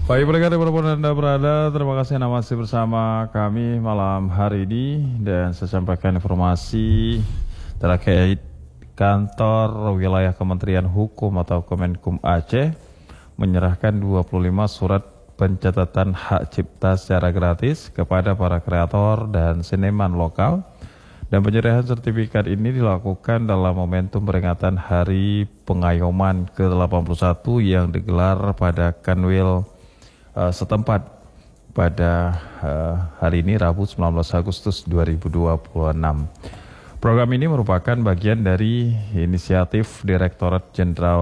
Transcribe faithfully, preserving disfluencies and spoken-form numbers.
Baik pendengar dimanapun Anda berada, terima kasih Anda masih bersama kami malam hari ini. Dan saya sampaikan informasi terkait kantor wilayah Kementerian Hukum atau Kemenkum Aceh menyerahkan dua puluh lima surat pencatatan hak cipta secara gratis kepada para kreator dan seniman lokal. Dan penyerahan sertifikat ini dilakukan dalam momentum peringatan Hari Pengayoman ke delapan puluh satu yang digelar pada Kanwil uh, setempat pada uh, hari ini Rabu sembilan belas Agustus dua ribu dua puluh enam. Program ini merupakan bagian dari inisiatif Direktorat Jenderal